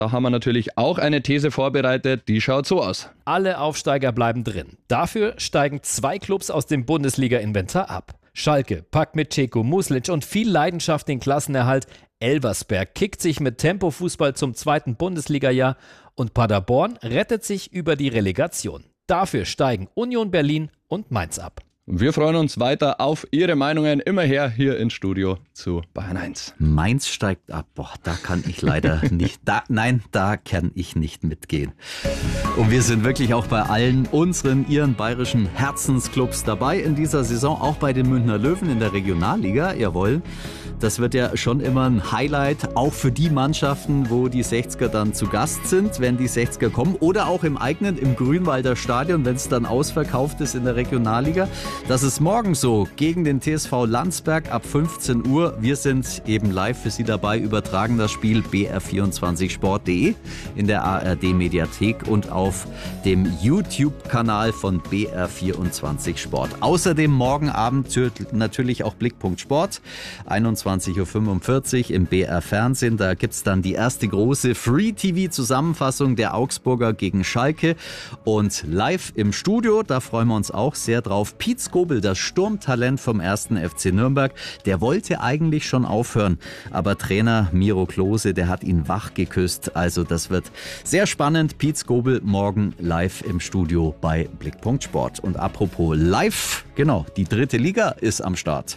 Da haben wir natürlich auch eine These vorbereitet, die schaut so aus. Alle Aufsteiger bleiben drin. Dafür steigen 2 Clubs aus dem Bundesliga-Inventar ab. Schalke packt mit Ceco Muslic und viel Leidenschaft den Klassenerhalt. Elversberg kickt sich mit Tempo-Fußball zum 2. Bundesliga-Jahr und Paderborn rettet sich über die Relegation. Dafür steigen Union Berlin und Mainz ab. Wir freuen uns weiter auf Ihre Meinungen, immer her hier ins Studio zu Bayern 1. Mainz steigt ab. Boah, da kann ich leider nicht, da kann ich nicht mitgehen. Und wir sind wirklich auch bei allen Ihren bayerischen Herzensclubs dabei in dieser Saison, auch bei den Münchner Löwen in der Regionalliga. Jawohl. Das wird ja schon immer ein Highlight, auch für die Mannschaften, wo die 60er dann zu Gast sind, wenn die 60er kommen. Oder auch im eigenen, im Grünwalder Stadion, wenn es dann ausverkauft ist in der Regionalliga. Das ist morgen so, gegen den TSV Landsberg ab 15 Uhr. Wir sind eben live für Sie dabei, übertragen das Spiel br24sport.de in der ARD-Mediathek und auf dem YouTube-Kanal von BR24 Sport. Außerdem morgen Abend natürlich auch Blickpunkt Sport, 21:45 Uhr im BR Fernsehen. Da gibt es dann die erste große Free-TV-Zusammenfassung der Augsburger gegen Schalke. Und live im Studio, da freuen wir uns auch sehr drauf, Piet Skobel, das Sturmtalent vom 1. FC Nürnberg. Der wollte eigentlich schon aufhören, aber Trainer Miro Klose, der hat ihn wach geküsst. Also das wird sehr spannend. Piet Skobel morgen live im Studio bei Blickpunkt Sport. Und apropos live, genau, die 3. Liga ist am Start.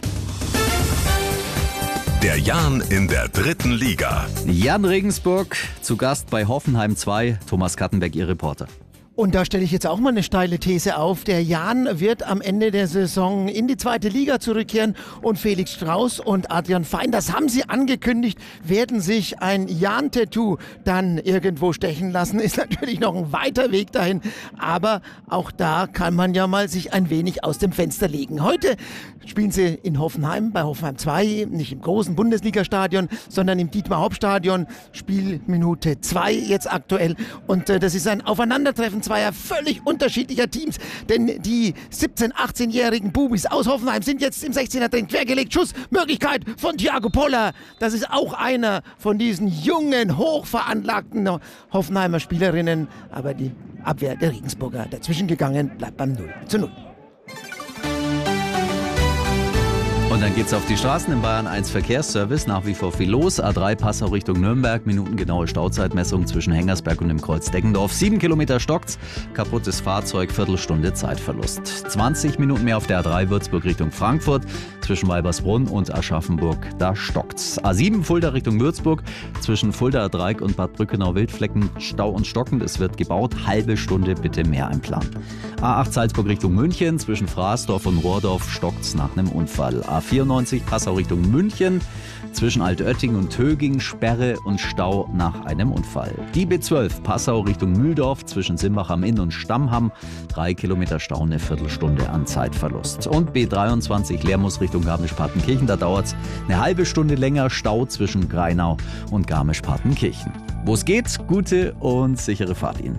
Der Jan in der 3. Liga. Jan Regensburg zu Gast bei Hoffenheim 2. Thomas Kattenberg, Ihr Reporter. Und da stelle ich jetzt auch mal eine steile These auf. Der Jan wird am Ende der Saison in die 2. Liga zurückkehren und Felix Strauß und Adrian Fein, das haben sie angekündigt, werden sich ein Jan-Tattoo dann irgendwo stechen lassen. Ist natürlich noch ein weiter Weg dahin, aber auch da kann man ja mal sich ein wenig aus dem Fenster legen. Heute spielen sie in Hoffenheim, bei Hoffenheim 2, nicht im großen Bundesliga-Stadion, sondern im Dietmar-Hauptstadion. Spielminute 2 jetzt aktuell und das ist ein Aufeinandertreffen zweier völlig unterschiedlicher Teams, denn die 17-, 18-jährigen Bubis aus Hoffenheim sind jetzt im 16er drin, quergelegt, Schussmöglichkeit von Thiago Poller. Das ist auch einer von diesen jungen, hochveranlagten Hoffenheimer Spielerinnen, aber die Abwehr der Regensburger dazwischen gegangen, bleibt beim 0:0. Und dann geht's auf die Straßen im Bayern 1 Verkehrsservice. Nach wie vor viel los. A3 Passau Richtung Nürnberg. Minutengenaue Stauzeitmessung zwischen Hengersberg und dem Kreuz Deggendorf. 7 Kilometer stockt's. Kaputtes Fahrzeug, Viertelstunde Zeitverlust. 20 Minuten mehr auf der A3 Würzburg Richtung Frankfurt. Zwischen Weibersbrunn und Aschaffenburg, da stockt's. A7 Fulda Richtung Würzburg. Zwischen Fulda Dreieck und Bad Brückenau-Wildflecken Stau und stockend. Es wird gebaut. Halbe Stunde bitte mehr einplanen. A8 Salzburg Richtung München. Zwischen Fraßdorf und Rohrdorf stockt's nach einem Unfall. A94 Passau Richtung München. Zwischen Altötting und Töging Sperre und Stau nach einem Unfall. Die B12 Passau Richtung Mühldorf zwischen Simbach am Inn und Stammham. 3 Kilometer Stau, eine Viertelstunde an Zeitverlust. Und B23 Lermus Richtung Garmisch-Partenkirchen. Da dauert es eine halbe Stunde länger. Stau zwischen Greinau und Garmisch-Partenkirchen. Wo es geht, gute und sichere Fahrt Ihnen.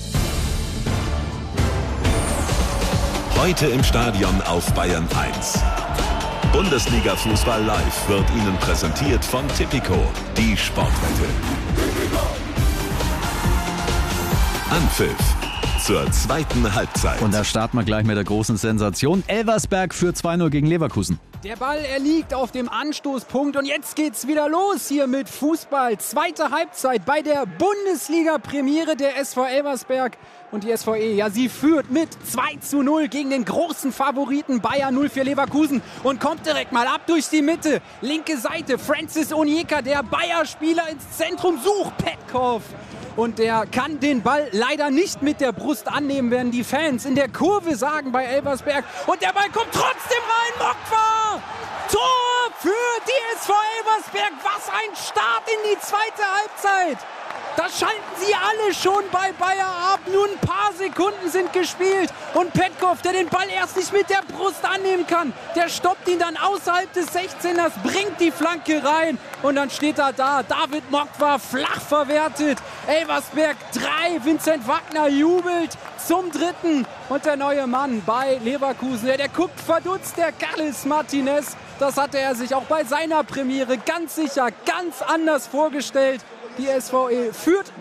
Heute im Stadion auf Bayern 1. Bundesliga-Fußball live wird Ihnen präsentiert von Tipico, die Sportwette. Anpfiff zur 2. Halbzeit. Und da starten wir gleich mit der großen Sensation. Elversberg führt 2:0 gegen Leverkusen. Der Ball, er liegt auf dem Anstoßpunkt und jetzt geht's wieder los hier mit Fußball. 2. Halbzeit bei der Bundesliga-Premiere der SV Elversberg. Und die SVE, ja, sie führt mit 2:0 gegen den großen Favoriten Bayer 04 Leverkusen und kommt direkt mal ab durch die Mitte. Linke Seite, Francis Onyeka, der Bayer-Spieler ins Zentrum, sucht Petkov. Und der kann den Ball leider nicht mit der Brust annehmen, werden die Fans in der Kurve sagen bei Elversberg. Und der Ball kommt trotzdem rein, Mokwa! Tor für die SV Elversberg. Was ein Start in die 2. Halbzeit. Das schalten sie alle schon bei Bayer ab. Nur ein paar Sekunden sind gespielt. Und Petkov, der den Ball erst nicht mit der Brust annehmen kann, der stoppt ihn dann außerhalb des 16ers, bringt die Flanke rein. Und dann steht er da. David Mokwa flach verwertet. Elversberg 3. Vincent Wagner jubelt zum 3. Und der neue Mann bei Leverkusen, der guckt verdutzt, der Carles Martinez. Das hatte er sich auch bei seiner Premiere ganz sicher, ganz anders vorgestellt. Die SVE führt